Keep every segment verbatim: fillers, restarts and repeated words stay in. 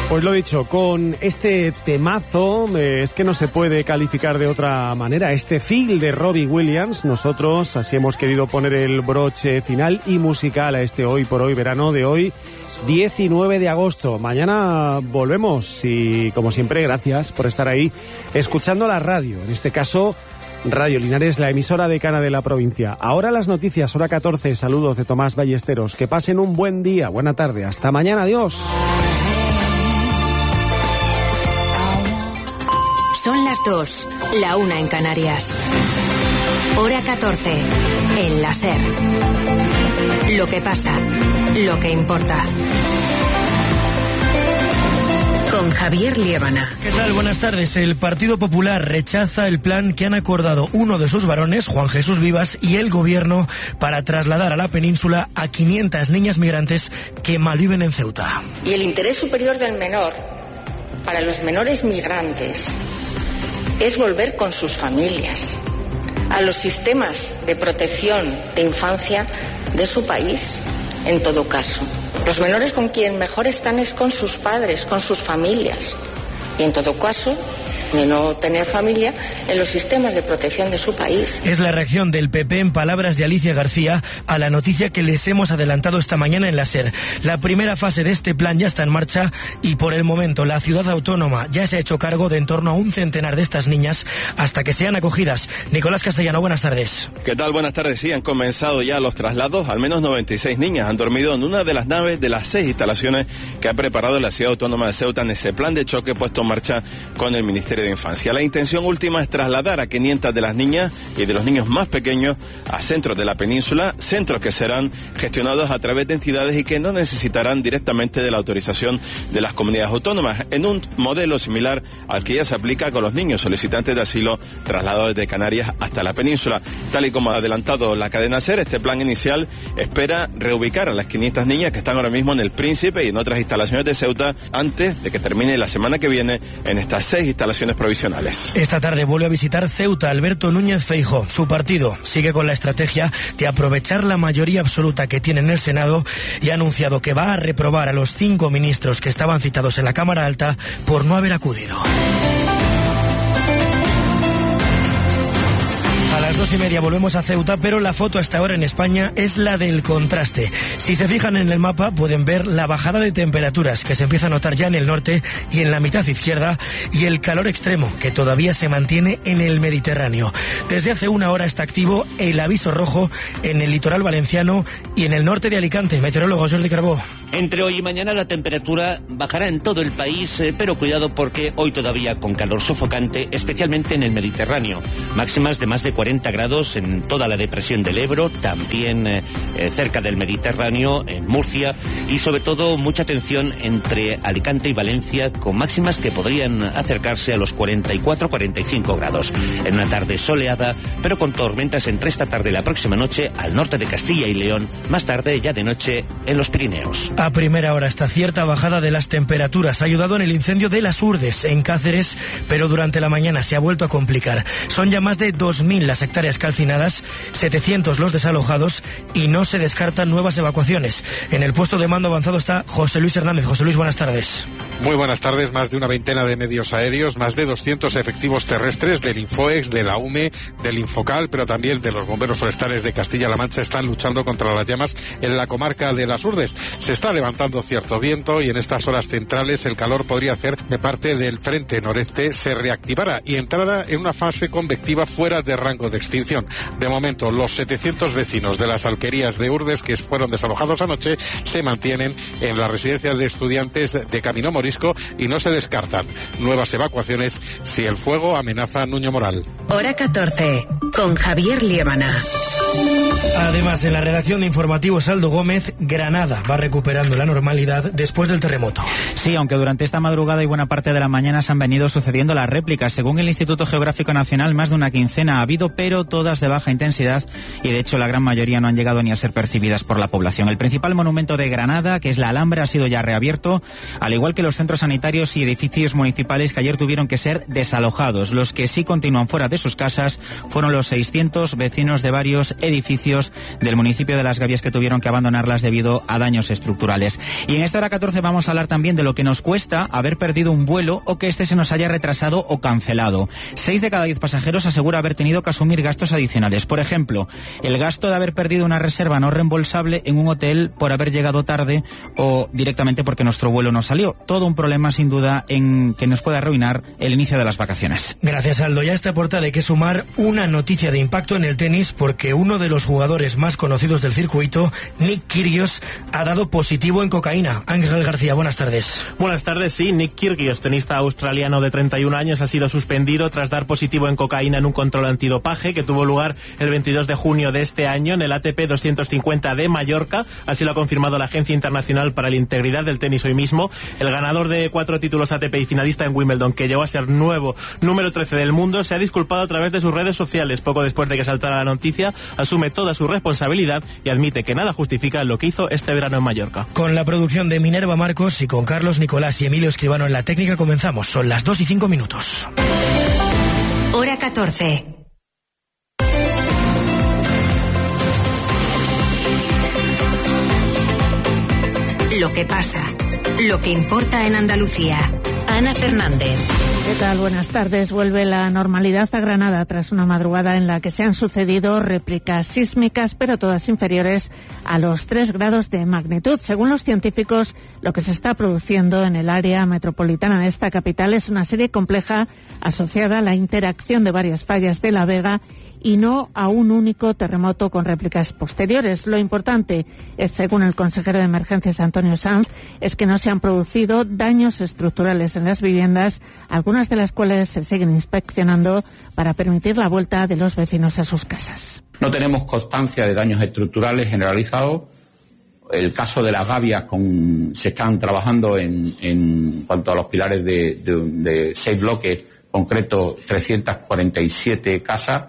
Pues lo dicho, con este temazo, eh, es que no se puede calificar de otra manera, este feel de Robbie Williams, nosotros así hemos querido poner el broche final y musical a este Hoy por Hoy verano de hoy, diecinueve de agosto. Mañana volvemos y, como siempre, gracias por estar ahí escuchando la radio, en este caso Radio Linares, la emisora decana de la provincia. Ahora las noticias, hora catorce, saludos de Tomás Ballesteros, que pasen un buen día, buena tarde, hasta mañana, adiós. Son las dos, la una en Canarias. Hora catorce, en la SER. Lo que pasa, lo que importa. Con Javier Liébana. ¿Qué tal? Buenas tardes. El Partido Popular rechaza el plan que han acordado uno de sus varones, Juan Jesús Vivas, y el Gobierno para trasladar a la península a quinientas niñas migrantes que malviven en Ceuta. Y el interés superior del menor, para los menores migrantes, es volver con sus familias a los sistemas de protección de infancia de su país, en todo caso. Los menores con quien mejor están es con sus padres, con sus familias. Y en todo caso, de no tener familia, en los sistemas de protección de su país. Es la reacción del P P, en palabras de Alicia García, a la noticia que les hemos adelantado esta mañana en la SER. La primera fase de este plan ya está en marcha y por el momento la ciudad autónoma ya se ha hecho cargo de en torno a un centenar de estas niñas hasta que sean acogidas. Nicolás Castellano, buenas tardes. ¿Qué tal? Buenas tardes. Sí, han comenzado ya los traslados. Al menos noventa y seis niñas han dormido en una de las naves de las seis instalaciones que ha preparado la ciudad autónoma de Ceuta en ese plan de choque puesto en marcha con el Ministerio de Infancia. La intención última es trasladar a quinientas de las niñas y de los niños más pequeños a centros de la península, centros que serán gestionados a través de entidades y que no necesitarán directamente de la autorización de las comunidades autónomas, en un modelo similar al que ya se aplica con los niños solicitantes de asilo trasladados desde Canarias hasta la península. Tal y como ha adelantado la cadena SER, este plan inicial espera reubicar a las quinientas niñas que están ahora mismo en el Príncipe y en otras instalaciones de Ceuta antes de que termine la semana que viene en estas seis instalaciones provisionales. Esta tarde vuelve a visitar Ceuta Alberto Núñez Feijóo. Su partido sigue con la estrategia de aprovechar la mayoría absoluta que tiene en el Senado y ha anunciado que va a reprobar a los cinco ministros que estaban citados en la Cámara Alta por no haber acudido. A las dos y media volvemos a Ceuta, pero la foto hasta ahora en España es la del contraste. Si se fijan en el mapa pueden ver la bajada de temperaturas que se empieza a notar ya en el norte y en la mitad izquierda y el calor extremo que todavía se mantiene en el Mediterráneo. Desde hace una hora está activo el aviso rojo en el litoral valenciano y en el norte de Alicante. Meteorólogo Jordi Carbó. Entre hoy y mañana la temperatura bajará en todo el país, eh, pero cuidado porque hoy todavía con calor sofocante, especialmente en el Mediterráneo. Máximas de más de cuarenta grados en toda la depresión del Ebro, también eh, cerca del Mediterráneo, en Murcia, y sobre todo mucha tensión entre Alicante y Valencia, con máximas que podrían acercarse a los cuarenta y cuatro a cuarenta y cinco grados. En una tarde soleada, pero con tormentas entre esta tarde y la próxima noche al norte de Castilla y León, más tarde ya de noche en los Pirineos. A primera hora esta cierta bajada de las temperaturas ha ayudado en el incendio de Las Urdes, en Cáceres, pero durante la mañana se ha vuelto a complicar. Son ya más de dos mil las hectáreas calcinadas, setecientos los desalojados y no se descartan nuevas evacuaciones. En el puesto de mando avanzado está José Luis Hernández. José Luis, buenas tardes. Muy buenas tardes. Más de una veintena de medios aéreos, más de doscientos efectivos terrestres del Infoex, de la U M E, del Infocal, pero también de los bomberos forestales de Castilla-La Mancha están luchando contra las llamas en la comarca de Las Urdes. Se está levantando cierto viento y en estas horas centrales el calor podría hacer que parte del frente noreste se reactivara y entrara en una fase convectiva fuera de rango de extinción. De momento, los setecientos vecinos de las alquerías de Urdes que fueron desalojados anoche se mantienen en la residencia de estudiantes de Camino Morisco y no se descartan nuevas evacuaciones si el fuego amenaza a Nuño Moral. Hora catorce, con Javier Liébana. Además, en la redacción de informativos Aldo Gómez, Granada va recuperando la normalidad después del terremoto. Sí, aunque durante esta madrugada y buena parte de la mañana se han venido sucediendo las réplicas. Según el Instituto Geográfico Nacional, más de una quincena ha habido, pero todas de baja intensidad y de hecho la gran mayoría no han llegado ni a ser percibidas por la población. El principal monumento de Granada, que es la Alhambra, ha sido ya reabierto, al igual que los centros sanitarios y edificios municipales que ayer tuvieron que ser desalojados. Los que sí continúan fuera de sus casas fueron los seiscientos vecinos de varios edificios servicios del municipio de Las Gavias, que tuvieron que abandonarlas debido a daños estructurales. Y en esta hora catorce vamos a hablar también de lo que nos cuesta haber perdido un vuelo o que este se nos haya retrasado o cancelado. Seis de cada diez pasajeros asegura haber tenido que asumir gastos adicionales. Por ejemplo, el gasto de haber perdido una reserva no reembolsable en un hotel por haber llegado tarde o directamente porque nuestro vuelo no salió. Todo un problema sin duda en que nos puede arruinar el inicio de las vacaciones. Gracias, Aldo. Y a esta portada hay que sumar una noticia de impacto en el tenis, porque uno de los jugadores más conocidos del circuito, Nick Kyrgios, ha dado positivo en cocaína. Ángel García, buenas tardes. Buenas tardes, sí. Nick Kyrgios, tenista australiano de treinta y un años, ha sido suspendido tras dar positivo en cocaína en un control antidopaje que tuvo lugar el veintidós de junio de este año en el A T P doscientos cincuenta de Mallorca. Así lo ha confirmado la Agencia Internacional para la Integridad del Tenis hoy mismo. El ganador de cuatro títulos A T P y finalista en Wimbledon, que llegó a ser nuevo número trece del mundo, se ha disculpado a través de sus redes sociales. Poco después de que saltara la noticia, asume toda su responsabilidad y admite que nada justifica lo que hizo este verano en Mallorca. Con la producción de Minerva Marcos y con Carlos Nicolás y Emilio Escribano en la técnica comenzamos. Son las dos y cinco minutos. Hora catorce. Lo que pasa, lo que importa en Andalucía. Ana Fernández. ¿Qué tal? Buenas tardes. Vuelve la normalidad a Granada tras una madrugada en la que se han sucedido réplicas sísmicas, pero todas inferiores a los tres grados de magnitud. Según los científicos, lo que se está produciendo en el área metropolitana de esta capital es una serie compleja asociada a la interacción de varias fallas de la Vega y no a un único terremoto con réplicas posteriores. Lo importante es, según el consejero de Emergencias Antonio Sanz, es que no se han producido daños estructurales en las viviendas, algunas de las cuales se siguen inspeccionando para permitir la vuelta de los vecinos a sus casas. No tenemos constancia de daños estructurales generalizados. El caso de Las Gavias, con, se están trabajando en, en cuanto a los pilares de, de, de seis bloques, concreto trescientas cuarenta y siete casas.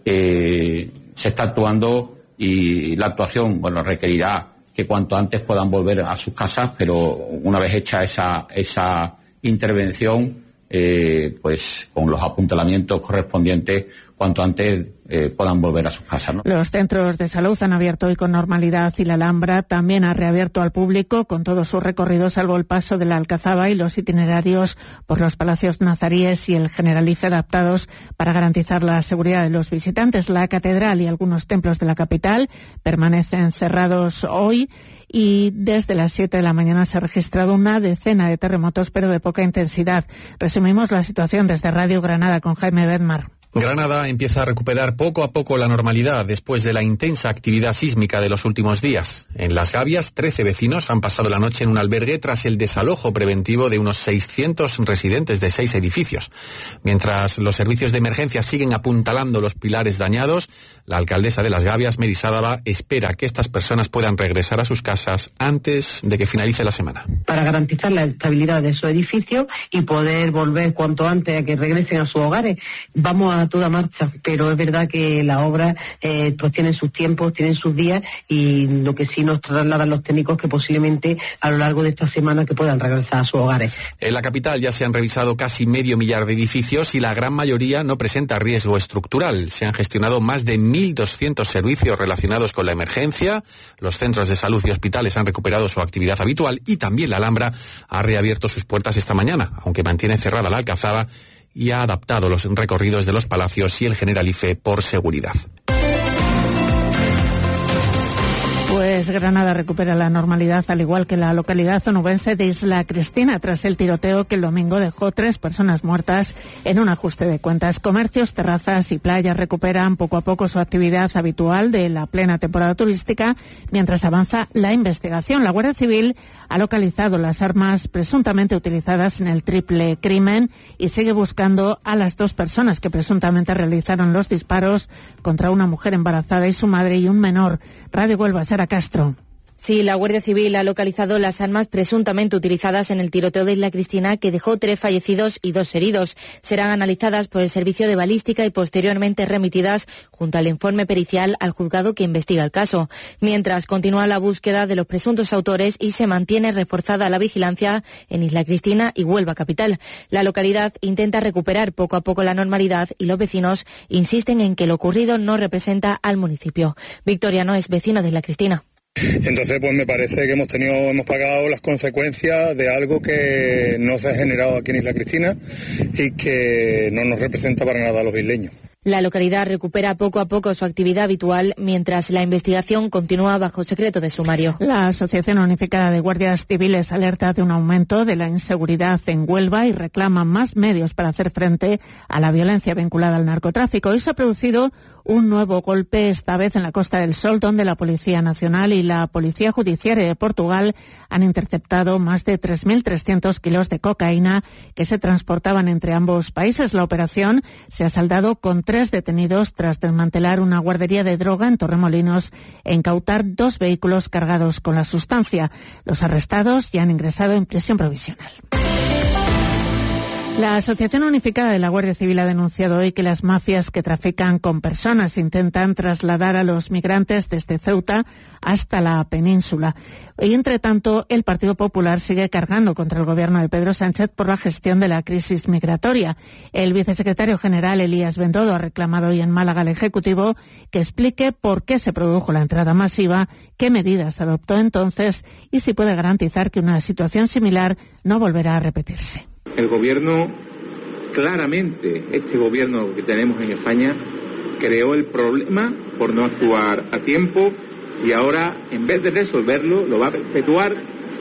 Eh, se está actuando y la actuación, bueno, requerirá que cuanto antes puedan volver a sus casas, pero una vez hecha esa, esa intervención, eh, pues con los apuntalamientos correspondientes, cuanto antes eh, puedan volver a sus casas, ¿no? Los centros de salud han abierto hoy con normalidad y la Alhambra también ha reabierto al público con todos sus recorridos, salvo el paso de la Alcazaba y los itinerarios por los palacios nazaríes y el Generalife adaptados para garantizar la seguridad de los visitantes. La catedral y algunos templos de la capital permanecen cerrados hoy y desde las siete de la mañana se ha registrado una decena de terremotos, pero de poca intensidad. Resumimos la situación desde Radio Granada con Jaime Bedmar. Granada empieza a recuperar poco a poco la normalidad después de la intensa actividad sísmica de los últimos días. En Las Gavias, trece vecinos han pasado la noche en un albergue tras el desalojo preventivo de unos seiscientos residentes de seis edificios. Mientras los servicios de emergencia siguen apuntalando los pilares dañados, la alcaldesa de Las Gavias, Mary Sádava, espera que estas personas puedan regresar a sus casas antes de que finalice la semana. Para garantizar la estabilidad de esos edificios y poder volver cuanto antes a que regresen a sus hogares, vamos a a toda marcha, pero es verdad que las obras eh, pues tienen sus tiempos, tienen sus días, y lo que sí nos trasladan los técnicos que posiblemente a lo largo de esta semana que puedan regresar a sus hogares. En la capital ya se han revisado casi medio millar de edificios y la gran mayoría no presenta riesgo estructural. Se han gestionado más de mil doscientos servicios relacionados con la emergencia, los centros de salud y hospitales han recuperado su actividad habitual y también la Alhambra ha reabierto sus puertas esta mañana, aunque mantiene cerrada la Alcazaba y ha adaptado los recorridos de los palacios y el Generalife por seguridad. Pues Granada recupera la normalidad, al igual que la localidad onubense de Isla Cristina, tras el tiroteo que el domingo dejó tres personas muertas en un ajuste de cuentas. Comercios, terrazas y playas recuperan poco a poco su actividad habitual de la plena temporada turística, mientras avanza la investigación. La Guardia Civil ha localizado las armas presuntamente utilizadas en el triple crimen y sigue buscando a las dos personas que presuntamente realizaron los disparos contra una mujer embarazada y su madre y un menor. Radio Huelva, Sara Castro. Sí, la Guardia Civil ha localizado las armas presuntamente utilizadas en el tiroteo de Isla Cristina, que dejó tres fallecidos y dos heridos. Serán analizadas por el Servicio de Balística y posteriormente remitidas, junto al informe pericial, al juzgado que investiga el caso. Mientras, continúa la búsqueda de los presuntos autores y se mantiene reforzada la vigilancia en Isla Cristina y Huelva capital. La localidad intenta recuperar poco a poco la normalidad y los vecinos insisten en que lo ocurrido no representa al municipio. Victoriano es vecino de Isla Cristina. Entonces, pues me parece que hemos tenido, hemos pagado las consecuencias de algo que no se ha generado aquí en Isla Cristina y que no nos representa para nada a los isleños. La localidad recupera poco a poco su actividad habitual mientras la investigación continúa bajo secreto de sumario. La Asociación Unificada de Guardias Civiles alerta de un aumento de la inseguridad en Huelva y reclama más medios para hacer frente a la violencia vinculada al narcotráfico. Hoy se ha producido un nuevo golpe, esta vez en la Costa del Sol, donde la Policía Nacional y la Policía Judiciaria de Portugal han interceptado más de tres mil trescientos kilos de cocaína que se transportaban entre ambos países. La operación se ha saldado con tres detenidos tras desmantelar una guardería de droga en Torremolinos e incautar dos vehículos cargados con la sustancia. Los arrestados ya han ingresado en prisión provisional. La Asociación Unificada de la Guardia Civil ha denunciado hoy que las mafias que trafican con personas intentan trasladar a los migrantes desde Ceuta hasta la península. Y, entre tanto, el Partido Popular sigue cargando contra el gobierno de Pedro Sánchez por la gestión de la crisis migratoria. El vicesecretario general Elías Bendodo ha reclamado hoy en Málaga al Ejecutivo que explique por qué se produjo la entrada masiva, qué medidas adoptó entonces y si puede garantizar que una situación similar no volverá a repetirse. El gobierno, claramente, este gobierno que tenemos en España, creó el problema por no actuar a tiempo y ahora, en vez de resolverlo, lo va a perpetuar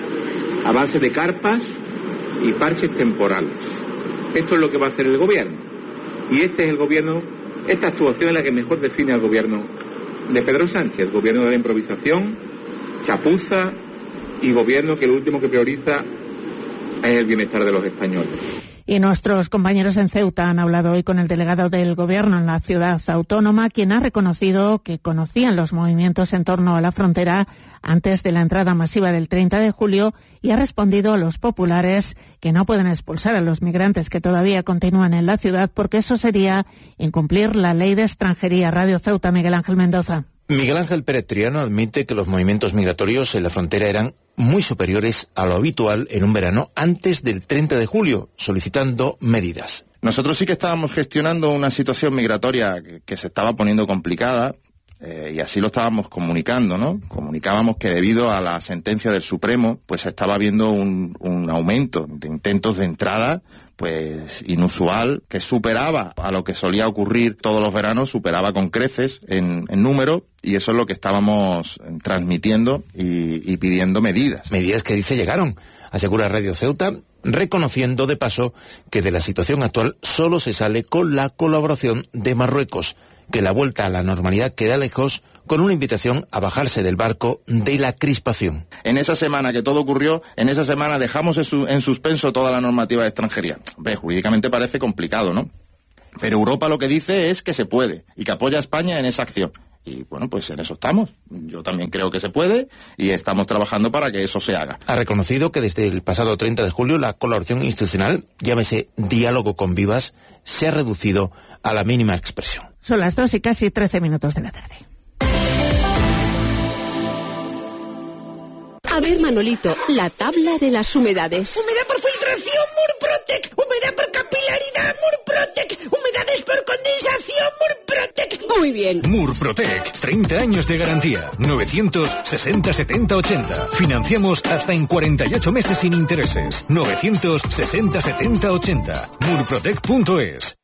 a base de carpas y parches temporales. Esto es lo que va a hacer el gobierno. Y este es el gobierno, esta actuación es la que mejor define al gobierno de Pedro Sánchez, gobierno de la improvisación, chapuza y gobierno que lo último que prioriza es el bienestar de los españoles. Y nuestros compañeros en Ceuta han hablado hoy con el delegado del Gobierno en la ciudad autónoma, quien ha reconocido que conocían los movimientos en torno a la frontera antes de la entrada masiva del treinta de julio y ha respondido a los populares que no pueden expulsar a los migrantes que todavía continúan en la ciudad porque eso sería incumplir la ley de extranjería. Radio Ceuta, Miguel Ángel Mendoza. Miguel Ángel Pérez Triano admite que los movimientos migratorios en la frontera eran muy superiores a lo habitual en un verano antes del treinta de julio, solicitando medidas. Nosotros sí que estábamos gestionando una situación migratoria que, que se estaba poniendo complicada eh, y así lo estábamos comunicando, ¿no? Comunicábamos que debido a la sentencia del Supremo, pues estaba habiendo un, un aumento de intentos de entrada pues inusual, que superaba a lo que solía ocurrir todos los veranos, superaba con creces en, en número, y eso es lo que estábamos transmitiendo y, y pidiendo medidas. Medidas que dice llegaron, asegura Radio Ceuta, reconociendo de paso que de la situación actual solo se sale con la colaboración de Marruecos, que la vuelta a la normalidad queda lejos, con una invitación a bajarse del barco de la crispación. En esa semana que todo ocurrió, en esa semana dejamos en, su, en suspenso toda la normativa de extranjería. Ve, jurídicamente parece complicado, ¿no? Pero Europa lo que dice es que se puede y que apoya a España en esa acción. Y bueno, pues en eso estamos. Yo también creo que se puede y estamos trabajando para que eso se haga. Ha reconocido que desde el pasado treinta de julio la colaboración institucional, llámese diálogo con Vivas, se ha reducido a la mínima expresión. Son las dos y casi trece minutos de la tarde. A ver, Manolito, la tabla de las humedades. Humedad por filtración, Murprotec. Humedad por capilaridad, Murprotec. Humedades por condensación, Murprotec. Muy bien. Murprotec, treinta años de garantía. novecientos sesenta setenta ochenta. Financiamos hasta en cuarenta y ocho meses sin intereses. novecientos sesenta setenta ochenta. Murprotec punto es.